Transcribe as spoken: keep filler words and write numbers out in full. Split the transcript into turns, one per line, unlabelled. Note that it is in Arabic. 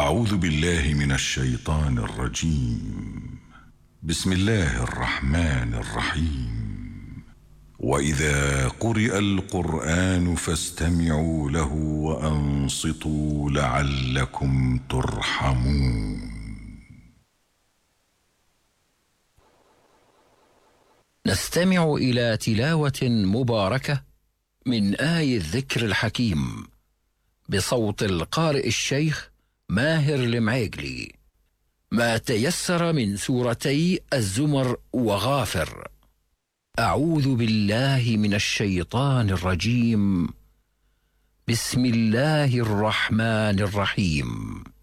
أعوذ بالله من الشيطان الرجيم. بسم الله الرحمن الرحيم. وإذا قرئ القرآن فاستمعوا له وأنصتوا لعلكم ترحمون.
نستمع إلى تلاوة مباركة من آي الذكر الحكيم بصوت القارئ الشيخ ماهر المعيقلي، ما تيسر من سورتي الزمر وغافر. أعوذ بالله من الشيطان الرجيم. بسم الله الرحمن الرحيم.